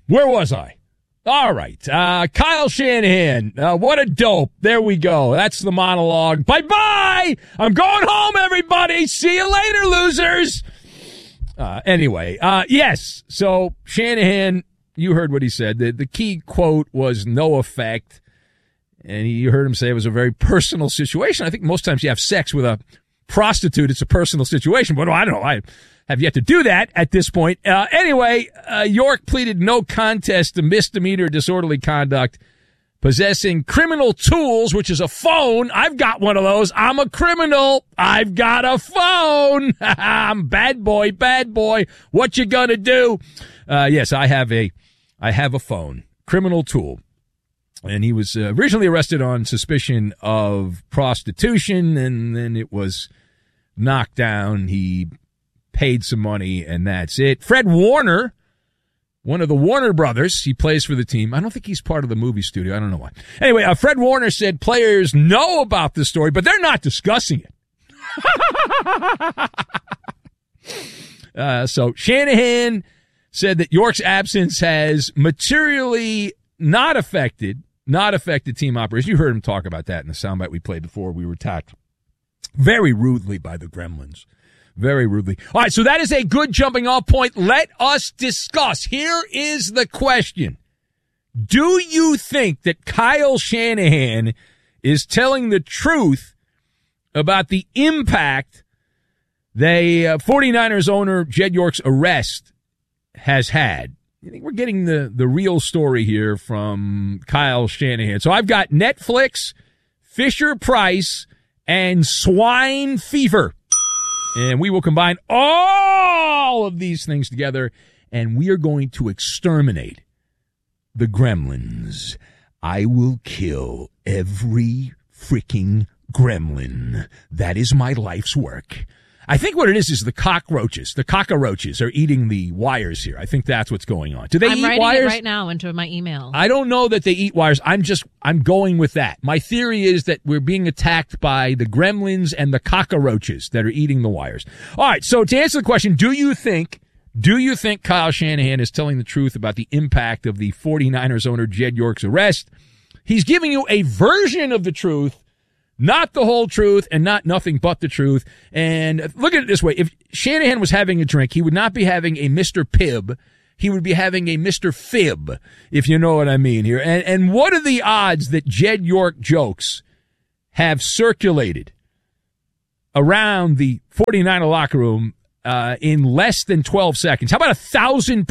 Where was I? All right. Kyle Shanahan. What a dope. There we go. That's the monologue. Bye-bye. I'm going home, everybody. See you later, losers. Anyway, yes. So Shanahan, you heard what he said. The key quote was no effect. And you heard him say it was a very personal situation. I think most times you have sex with a prostitute, it's a personal situation. But I don't know. I have yet to do that at this point. Anyway, York pleaded no contest to misdemeanor disorderly conduct, possessing criminal tools, which is a phone. I've got one of those. I'm a criminal. I've got a phone. I'm bad boy. What you gonna do? Yes, I have a phone. Criminal tool. And he was originally arrested on suspicion of prostitution, and then it was knocked down. He paid some money, and that's it. Fred Warner, one of the Warner brothers, he plays for the team. I don't think he's part of the movie studio. I don't know why. Anyway, Fred Warner said players know about the story, but they're not discussing it. So Shanahan said that York's absence has materially not affected team operations. You heard him talk about that in the soundbite we played before. We were attacked very rudely by the Gremlins. Very rudely. All right, so that is a good jumping off point. Let us discuss. Here is the question. Do you think that Kyle Shanahan is telling the truth about the impact the 49ers owner Jed York's arrest has had? I think we're getting the real story here from Kyle Shanahan. So I've got Netflix, Fisher-Price, and swine fever. And we will combine all of these things together, and we are going to exterminate the Gremlins. I will kill every freaking gremlin. That is my life's work. I think what it is the cockroaches. The cockroaches are eating the wires here. I think that's what's going on. Do they eat wires? I'm writing it right now into my email. I don't know that they eat wires. I'm going with that. My theory is that we're being attacked by the gremlins and the cockroaches that are eating the wires. All right, so to answer the question, do you think Kyle Shanahan is telling the truth about the impact of the 49ers owner Jed York's arrest? He's giving you a version of the truth, not the whole truth, and not nothing but the truth. And look at it this way. If Shanahan was having a drink, he would not be having a Mr. Pibb. He would be having a Mr. Fib, if you know what I mean here. And what are the odds that Jed York jokes have circulated around the 49er locker room in less than 12 seconds? How about 1,000%?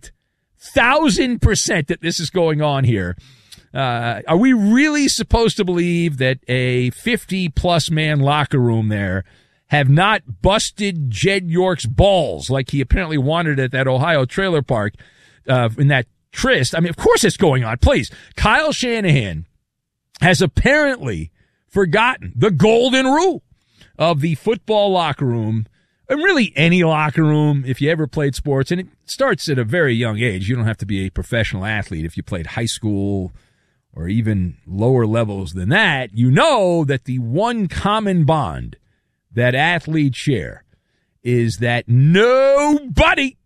1,000% that this is going on here. Are we really supposed to believe that a 50-plus man locker room there have not busted Jed York's balls like he apparently wanted at that Ohio trailer park in that tryst? I mean, of course it's going on. Please. Kyle Shanahan has apparently forgotten the golden rule of the football locker room, and really any locker room if you ever played sports, and it starts at a very young age. You don't have to be a professional athlete if you played high school or even lower levels than that. You know that the one common bond that athletes share is that nobody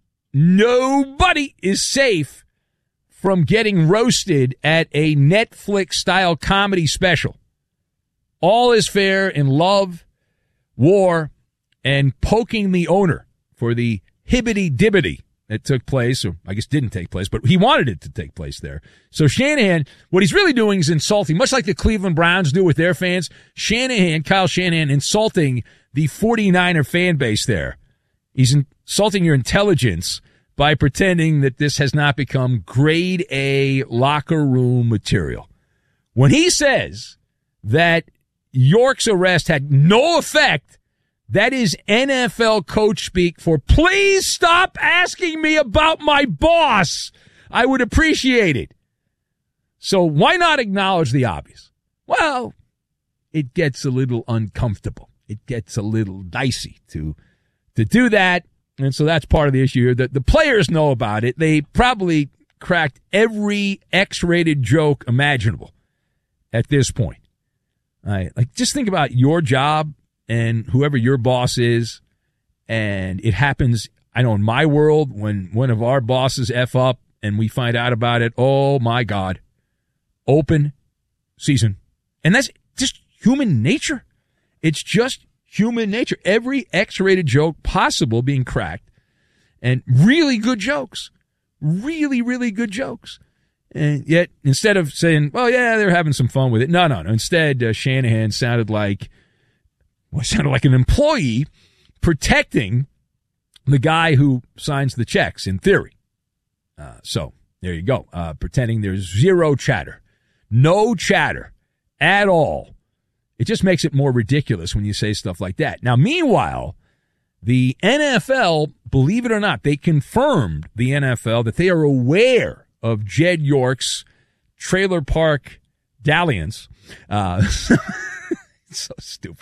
is safe from getting roasted at a Netflix-style comedy special. All is fair in love, war, and poking the owner for the hibbity-dibbity that took place, or I guess didn't take place, but he wanted it to take place there. So Shanahan, what he's really doing is insulting, much like the Cleveland Browns do with their fans. Kyle Shanahan, insulting the 49er fan base there. He's insulting your intelligence by pretending that this has not become grade A locker room material. When he says that York's arrest had no effect, that is NFL coach speak for please stop asking me about my boss. I would appreciate it. So why not acknowledge the obvious? Well, it gets a little uncomfortable. It gets a little dicey to do that. And so that's part of the issue here. The players know about it. They probably cracked every X-rated joke imaginable at this point. All right, like just think about your job and whoever your boss is, and it happens, I know in my world, when one of our bosses F up, and we find out about it, oh my God, open season. And that's just human nature. It's just human nature. Every X-rated joke possible being cracked, and really good jokes. Really, really good jokes. And yet, instead of saying, well, yeah, they're having some fun with it. No. Instead, Shanahan sounded like an employee protecting the guy who signs the checks, in theory. So there you go. Pretending there's zero chatter. No chatter at all. It just makes it more ridiculous when you say stuff like that. Now, meanwhile, the NFL, believe it or not, they confirmed, the NFL, that they are aware of Jed York's trailer park dalliance. So stupid.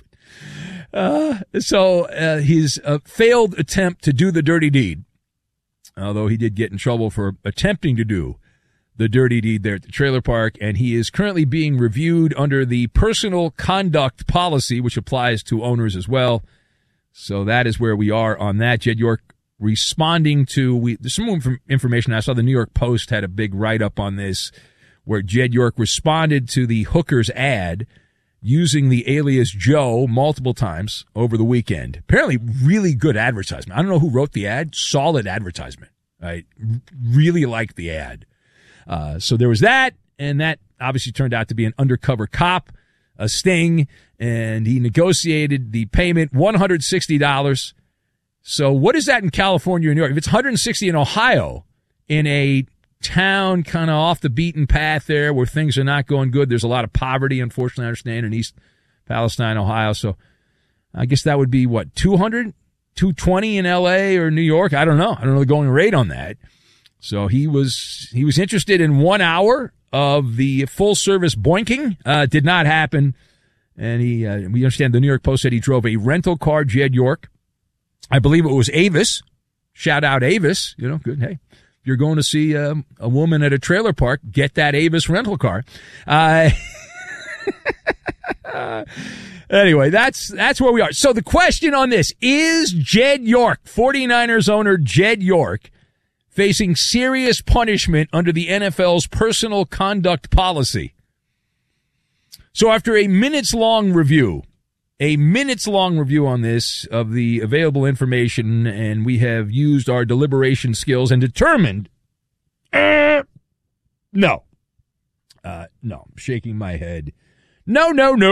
His failed attempt to do the dirty deed, although he did get in trouble for attempting to do the dirty deed there at the trailer park, and he is currently being reviewed under the personal conduct policy, which applies to owners as well. So that is where we are on that. Jed York responding to, there's some information. I saw the New York Post had a big write-up on this, where Jed York responded to the Hookers ad using the alias Joe multiple times over the weekend. Apparently really good advertisement. I don't know who wrote the ad. Solid advertisement. I really liked the ad. So there was that, and that obviously turned out to be an undercover cop, a sting, and he negotiated the payment, $160. So what is that in California or New York? If it's $160 in Ohio, in a town kind of off the beaten path there where things are not going good, there's a lot of poverty, unfortunately, I understand, in East Palestine, Ohio. So I guess that would be, what, $200, $220 in L.A. or New York? I don't know. I don't know the going rate on that. So he was interested in 1 hour of the full service boinking. Did not happen. And we understand the New York Post said he drove a rental car, Jed York. I believe it was Avis. Shout out Avis. Good. Hey, if you're going to see a woman at a trailer park, get that Avis rental car. Anyway, that's where we are. So the question on this, is Jed York, 49ers owner Jed York, facing serious punishment under the NFL's personal conduct policy? So after a minutes-long review on this of the available information, and we have used our deliberation skills and determined, no, I'm shaking my head. No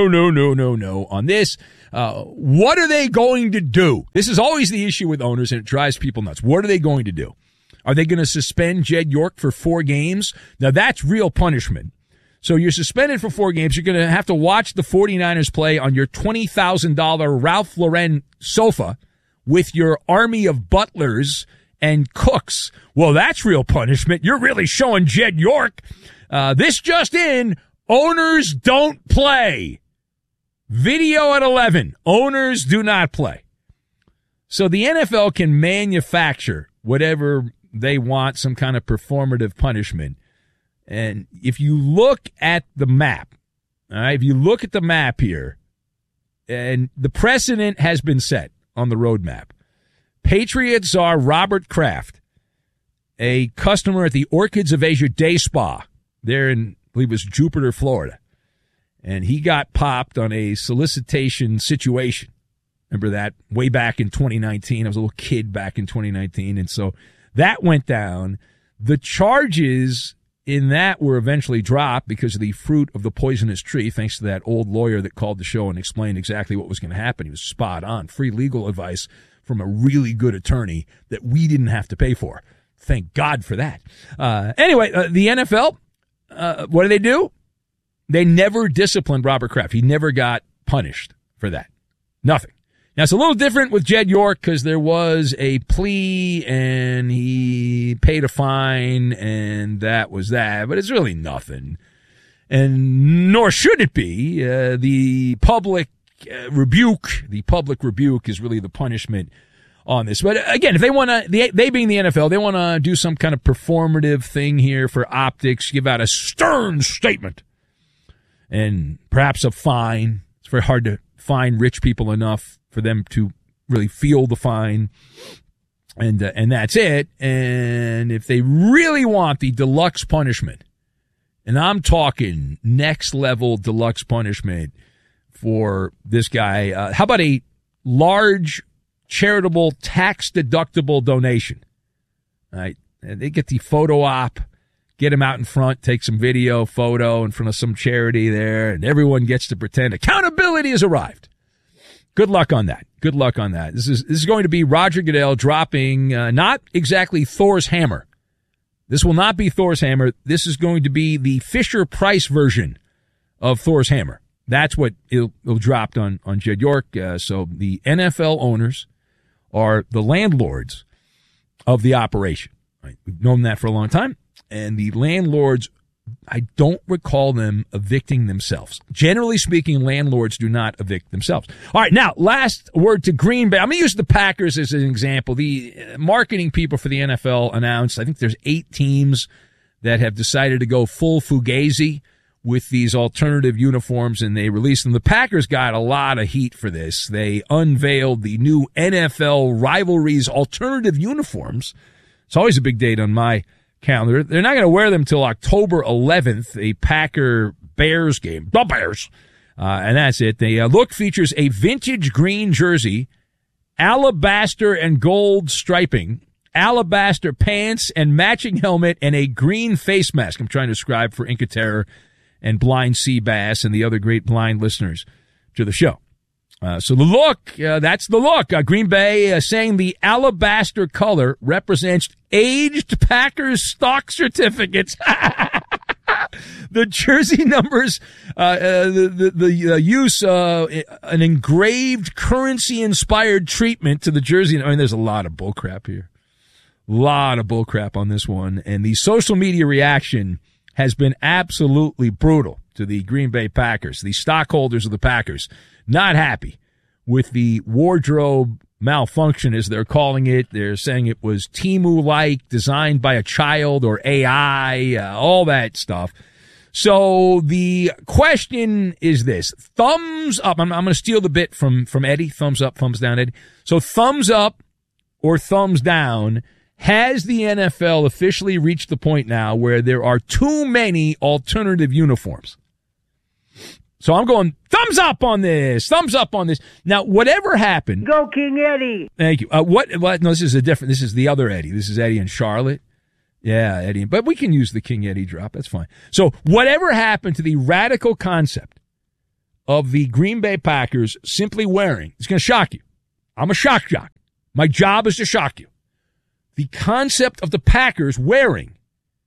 on this. What are they going to do? This is always the issue with owners, and it drives people nuts. What are they going to do? Are they going to suspend Jed York for 4 games? Now, that's real punishment. So you're suspended for 4 games. You're going to have to watch the 49ers play on your $20,000 Ralph Lauren sofa with your army of butlers and cooks. Well, that's real punishment. You're really showing Jed York. This just in, owners don't play. Video at 11. Owners do not play. So the NFL can manufacture whatever they want, some kind of performative punishment. And if you look at the map, all right, if you look at the map here, and the precedent has been set on the roadmap. Patriot czar Robert Kraft, a customer at the Orchids of Asia Day Spa there in, I believe it was Jupiter, Florida. And he got popped on a solicitation situation. Remember that way back in 2019? I was a little kid back in 2019. And so that went down. The charges in that were eventually dropped because of the fruit of the poisonous tree, thanks to that old lawyer that called the show and explained exactly what was going to happen. He was spot on. Free legal advice from a really good attorney that we didn't have to pay for. Thank God for that. Anyway, the NFL, what do? They never disciplined Robert Kraft. He never got punished for that. Nothing. Now, it's a little different with Jed York because there was a plea and he paid a fine and that was that. But it's really nothing. And nor should it be. The public rebuke is really the punishment on this. But again, if they want to, they being the NFL, they want to do some kind of performative thing here for optics, give out a stern statement and perhaps a fine. It's very hard to fine rich people enough for them to really feel the fine. And that's it. And if they really want the deluxe punishment, and I'm talking next level deluxe punishment for this guy, how about a large charitable tax deductible donation? All right. And they get the photo op, get him out in front, take some video, photo in front of some charity there, and everyone gets to pretend accountability has arrived. Good luck on that. Good luck on that. This is going to be Roger Goodell dropping not exactly Thor's hammer. This will not be Thor's hammer. This is going to be the Fisher-Price version of Thor's hammer. That's what it'll dropped on Jed York. So the NFL owners are the landlords of the operation. Right? We've known that for a long time. And the landlords, I don't recall them evicting themselves. Generally speaking, landlords do not evict themselves. All right, now, last word to Green Bay. I'm going to use the Packers as an example. The marketing people for the NFL announced, I think there's 8 teams that have decided to go full Fugazi with these alternative uniforms, and they released them. The Packers got a lot of heat for this. They unveiled the new NFL Rivalries alternative uniforms. It's always a big date on my calendar. They're not going to wear them until October 11th, a Packer-Bears game. The Bears. And that's it. The look features a vintage green jersey, alabaster and gold striping, alabaster pants and matching helmet, and a green face mask. I'm trying to describe for Inca Terror and Blind Seabass and the other great blind listeners to the show. So the look, that's the look. Green Bay saying the alabaster color represents aged Packers stock certificates. The jersey numbers, the use, an engraved currency-inspired treatment to the jersey. I mean, there's a lot of bullcrap here. A lot of bullcrap on this one. And the social media reaction has been absolutely brutal to the Green Bay Packers. The stockholders of the Packers not happy with the wardrobe malfunction, as they're calling it. They're saying it was Temu-like, designed by a child or AI, all that stuff. So the question is this. Thumbs up. I'm going to steal the bit from Eddie. Thumbs up, thumbs down, Eddie. So thumbs up or thumbs down. Has the NFL officially reached the point now where there are too many alternative uniforms? So I'm going thumbs up on this. Thumbs up on this. Now, whatever happened. Go King Eddie. Thank you. What? No, this is this is the other Eddie. This is Eddie in Charlotte. Yeah, Eddie. But we can use the King Eddie drop. That's fine. So whatever happened to the radical concept of the Green Bay Packers simply wearing, it's going to shock you. I'm a shock jock. My job is to shock you. The concept of the Packers wearing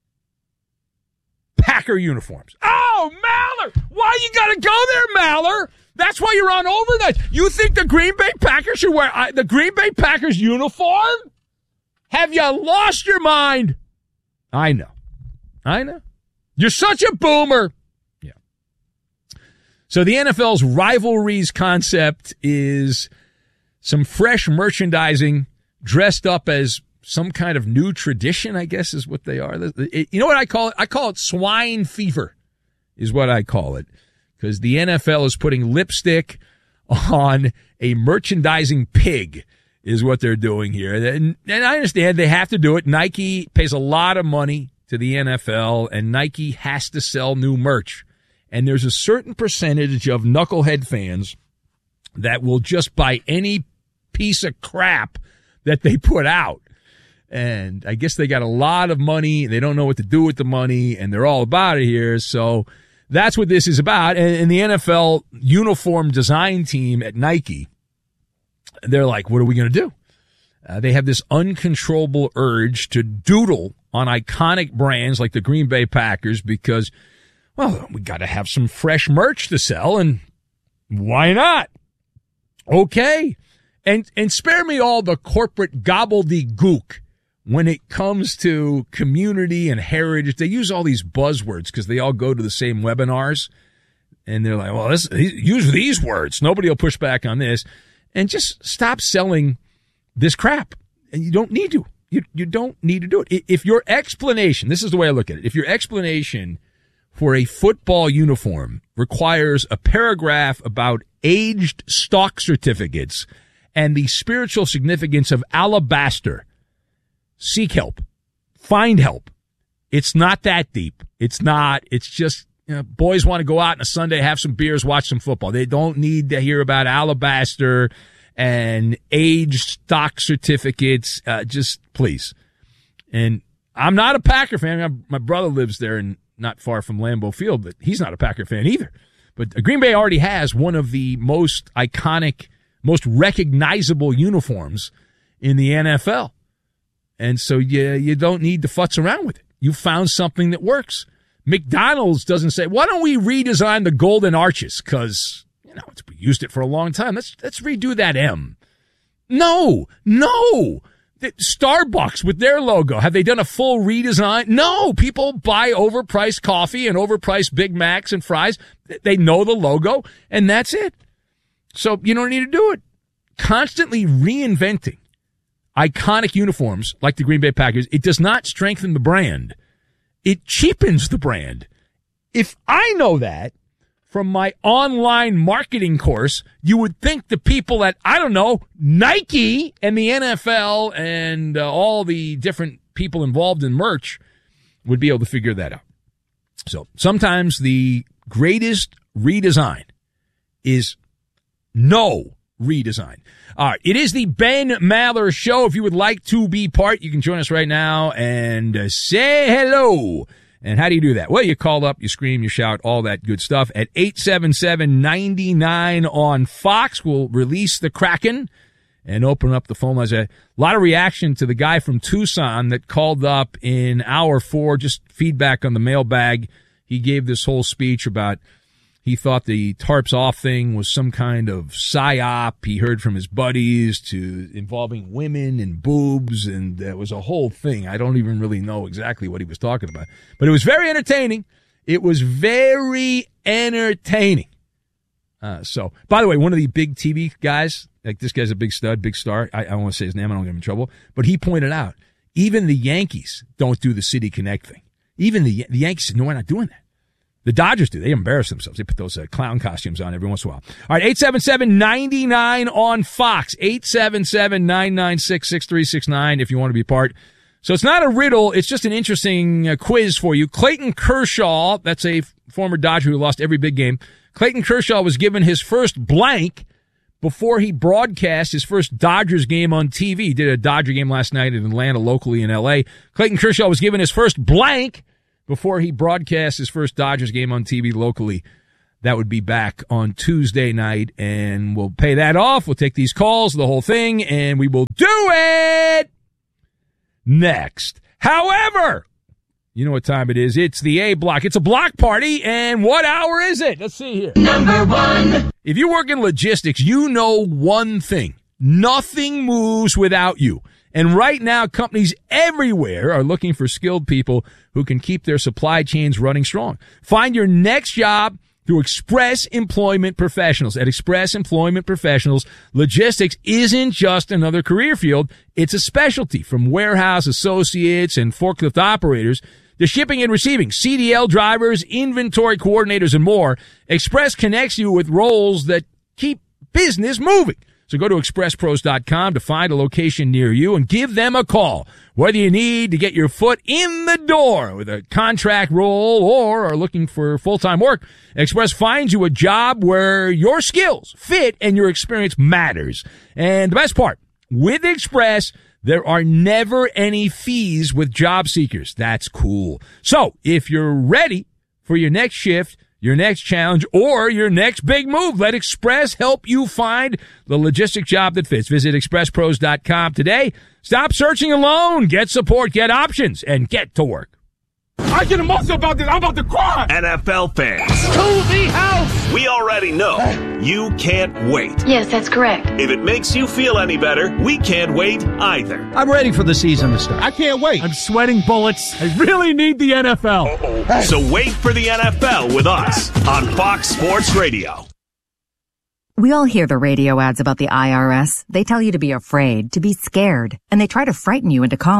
Packer uniforms. Oh, Maller! Why you gotta go there, Maller? That's why you're on overnight. You think the Green Bay Packers should wear the Green Bay Packers uniform? Have you lost your mind? I know. You're such a boomer. Yeah. So the NFL's rivalries concept is some fresh merchandising dressed up as some kind of new tradition, I guess, is what they are. You know what I call it? I call it swine fever is what I call it, because the NFL is putting lipstick on a merchandising pig is what they're doing here. And I understand they have to do it. Nike pays a lot of money to the NFL, and Nike has to sell new merch. And there's a certain percentage of knucklehead fans that will just buy any piece of crap that they put out. And I guess they got a lot of money. They don't know what to do with the money, and they're all about it here. So that's what this is about. And the NFL uniform design team at Nike, they're like, what are we going to do? They have this uncontrollable urge to doodle on iconic brands like the Green Bay Packers because, well, we got to have some fresh merch to sell, and why not? Okay. And spare me all the corporate gobbledygook when it comes to community and heritage. They use all these buzzwords because they all go to the same webinars. And they're like, well, use these words. Nobody will push back on this. And just stop selling this crap. And you don't need to. You don't need to do it. If your explanation, this is the way I look at it. If your explanation for a football uniform requires a paragraph about aged stock certificates and the spiritual significance of alabaster seek help. Find help. It's not that deep. It's not. It's just, boys want to go out on a Sunday, have some beers, watch some football. They don't need to hear about Alabaster and age stock certificates. Just please. And I'm not a Packer fan. My brother lives there and not far from Lambeau Field, but he's not a Packer fan either. But Green Bay already has one of the most iconic, most recognizable uniforms in the NFL. And so you don't need to futz around with it. You found something that works. McDonald's doesn't say, why don't we redesign the golden arches? Because, we used it for a long time. Let's redo that M. No. Starbucks with their logo, have they done a full redesign? No. People buy overpriced coffee and overpriced Big Macs and fries. They know the logo, and that's it. So you don't need to do it. Constantly reinventing iconic uniforms like the Green Bay Packers, it does not strengthen the brand. It cheapens the brand. If I know that from my online marketing course, you would think the people at, Nike and the NFL and all the different people involved in merch would be able to figure that out. So sometimes the greatest redesign is no redesign. All right. It is the Ben Maller Show. If you would like to be part, you can join us right now and say hello. And how do you do that? Well, you call up, you scream, you shout, all that good stuff at 877-99 on Fox. We'll release the Kraken and open up the phone lines. A lot of reaction to the guy from Tucson that called up in hour 4, just feedback on the mailbag. He gave this whole speech about he thought the tarps off thing was some kind of psyop. He heard from his buddies to involving women and boobs, and it was a whole thing. I don't even really know exactly what he was talking about. But it was very entertaining. It was very entertaining. So, by the way, one of the big TV guys, like this guy's a big stud, big star. I don't want to say his name. I don't get him in trouble. But he pointed out, even the Yankees don't do the City Connect thing. Even the Yankees said, no, we're not doing that. The Dodgers do. They embarrass themselves. They put those clown costumes on every once in a while. All right, 877-99 on Fox. 877-996-6369 if you want to be part. So it's not a riddle. It's just an interesting quiz for you. Clayton Kershaw, that's a former Dodger who lost every big game. Clayton Kershaw was given his first blank before he broadcast his first Dodgers game on TV. He did a Dodger game last night in Atlanta, locally in L.A. Clayton Kershaw was given his first blank before he broadcast his first Dodgers game on TV locally. That would be back on Tuesday night, and we'll pay that off. We'll take these calls, the whole thing, and we will do it next. However, you know what time it is. It's the A block. It's a block party, and what hour is it? Let's see here. Number 1. If you work in logistics, you know one thing. Nothing moves without you. And right now, companies everywhere are looking for skilled people who can keep their supply chains running strong. Find your next job through Express Employment Professionals. At Express Employment Professionals, logistics isn't just another career field. It's a specialty. From warehouse associates and forklift operators to shipping and receiving, CDL drivers, inventory coordinators, and more, Express connects you with roles that keep business moving. So go to expresspros.com to find a location near you and give them a call. Whether you need to get your foot in the door with a contract role or are looking for full-time work, Express finds you a job where your skills fit and your experience matters. And the best part, with Express, there are never any fees with job seekers. That's cool. So if you're ready for your next shift, your next challenge, or your next big move, let Express help you find the logistic job that fits. Visit expresspros.com today. Stop searching alone. Get support, get options, and get to work. I get emotional about this. I'm about to cry. NFL fans. To the house. We already know you can't wait. Yes, that's correct. If it makes you feel any better, we can't wait either. I'm ready for the season to start. I can't wait. I'm sweating bullets. I really need the NFL. Hey. So wait for the NFL with us on Fox Sports Radio. We all hear the radio ads about the IRS. They tell you to be afraid, to be scared, and they try to frighten you into calling.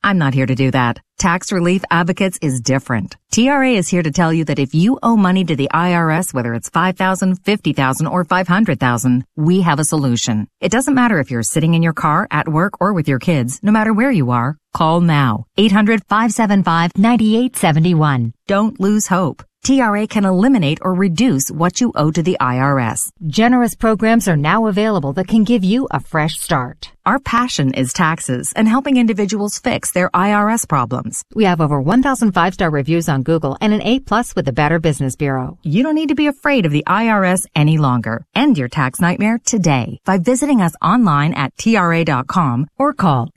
I'm not here to do that. Tax Relief Advocates is different. TRA is here to tell you that if you owe money to the IRS, whether it's $5,000, $50,000, or $500,000, we have a solution. It doesn't matter if you're sitting in your car, at work, or with your kids. No matter where you are, call now. 800-575-9871. Don't lose hope. TRA can eliminate or reduce what you owe to the IRS. Generous programs are now available that can give you a fresh start. Our passion is taxes and helping individuals fix their IRS problems. We have over 1,000 5-star reviews on Google and an A+ with the Better Business Bureau. You don't need to be afraid of the IRS any longer. End your tax nightmare today by visiting us online at TRA.com or call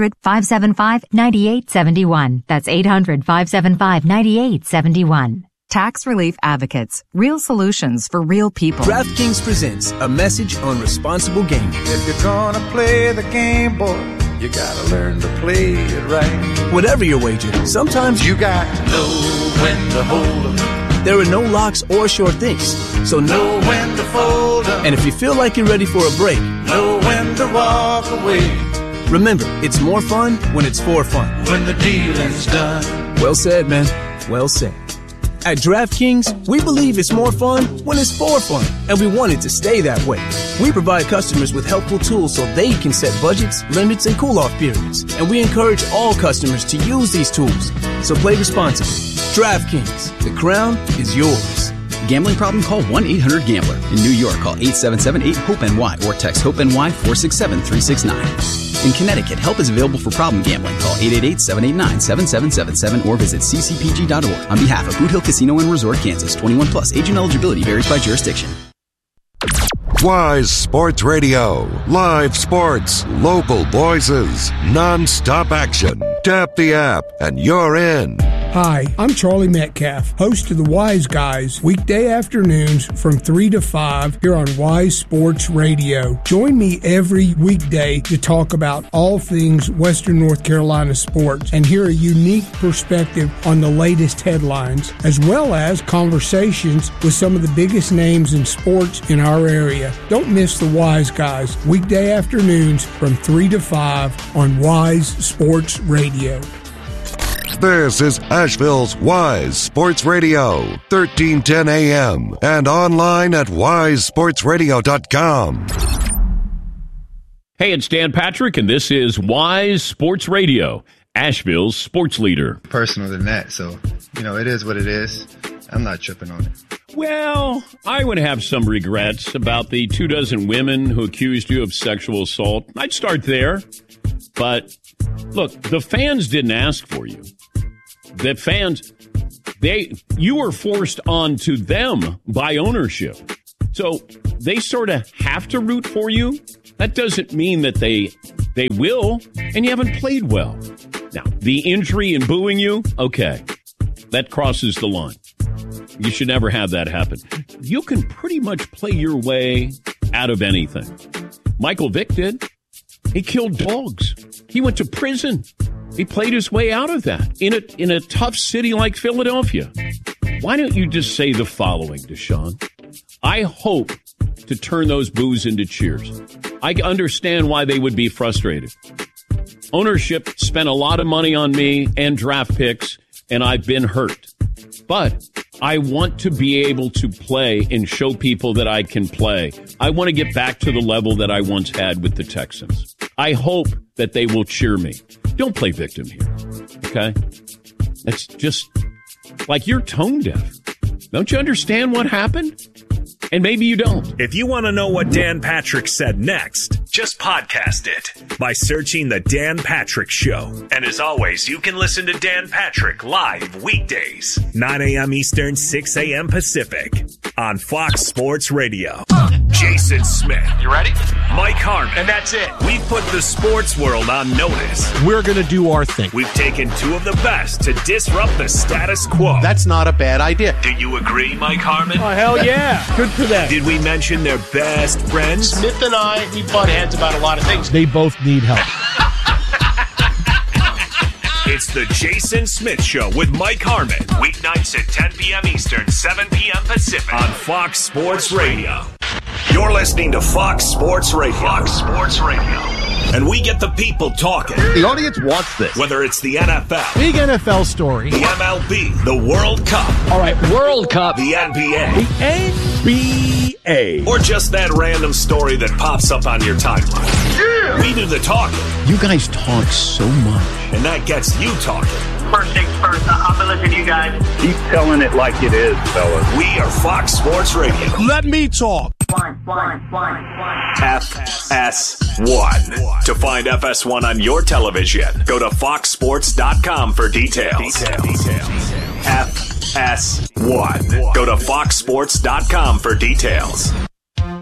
800-575-9871. That's 800-575-9871. Tax Relief Advocates. Real solutions for real people. DraftKings presents a message on responsible gaming. If you're gonna play the game, boy, you gotta learn to play it right. Whatever your wager, sometimes you got to know when to hold 'em. There are no locks or sure things, so know when to fold 'em. And if you feel like you're ready for a break, know when to walk away. Remember, it's more fun when it's for fun. When the dealing's done. Well said, man. Well said. At DraftKings, we believe it's more fun when it's for fun, and we want it to stay that way. We provide customers with helpful tools so they can set budgets, limits, and cool-off periods, and we encourage all customers to use these tools. So play responsibly. DraftKings, the crown is yours. Gambling problem? Call 1-800-GAMBLER. In New York, call 877-8-HOPE-NY or text HOPE-NY 467-369. In Connecticut, help is available for problem gambling. Call 888-789-7777 or visit ccpg.org. On behalf of Boot Hill Casino and Resort, Kansas, 21 plus, age and eligibility varies by jurisdiction. Wise Sports Radio. Live sports, local voices, non-stop action. Tap the app and you're in. Hi, I'm Charlie Metcalf, host of the Wise Guys, weekday afternoons from 3 to 5 here on Wise Sports Radio. Join me every weekday to talk about all things Western North Carolina sports and hear a unique perspective on the latest headlines, as well as conversations with some of the biggest names in sports in our area. Don't miss the Wise Guys, weekday afternoons from 3 to 5 on Wise Sports Radio. This is Asheville's Wise Sports Radio, 1310 AM, and online at wisesportsradio.com. Hey, it's Dan Patrick, and this is Wise Sports Radio, Asheville's sports leader. Personal than that, so, it is what it is. I'm not tripping on it. Well, I would have some regrets about the 24 women who accused you of sexual assault. I'd start there. But, look, the fans didn't ask for you. The fans, you were forced onto them by ownership. So they sort of have to root for you. That doesn't mean that they will, and you haven't played well. Now, the injury and booing you, okay, that crosses the line. You should never have that happen. You can pretty much play your way out of anything. Michael Vick did. He killed dogs. He went to prison. He played his way out of that in a tough city like Philadelphia. Why don't you just say the following, Deshaun? I hope to turn those boos into cheers. I understand why they would be frustrated. Ownership spent a lot of money on me and draft picks, and I've been hurt. But I want to be able to play and show people that I can play. I want to get back to the level that I once had with the Texans. I hope that they will cheer me. Don't play victim here, okay? It's just like you're tone deaf. Don't you understand what happened? And maybe you don't. If you want to know what Dan Patrick said next, just podcast it by searching The Dan Patrick Show. And as always, you can listen to Dan Patrick live weekdays, 9 a.m. Eastern, 6 a.m. Pacific on Fox Sports Radio. Jason Smith. You ready? Mike Harmon. And that's it. We've put the sports world on notice. We're going to do our thing. We've taken two of the best to disrupt the status quo. That's not a bad idea. Do you agree, Mike Harmon? Oh, hell yeah. Good for them. Did we mention their best friends? Smith and I, we butt heads about a lot of things. They both need help. It's the Jason Smith Show with Mike Harmon. Weeknights at 10 p.m. Eastern, 7 p.m. Pacific on Fox Sports Radio. You're listening to Fox Sports Radio. Fox Sports Radio. And we get the people talking. The audience wants this. Whether it's the NFL, big NFL story, the MLB, the World Cup. All right, World Cup. The NBA. The NBA. Or just that random story that pops up on your timeline. Yeah! We do the talking. You guys talk so much. And that gets you talking. First things first, I'll be listening to you guys. Keep telling it like it is, fellas. We are Fox Sports Radio. Let me talk. FS1. To find FS1 on your television, go to foxsports.com for details. FS1. Go to foxsports.com for details.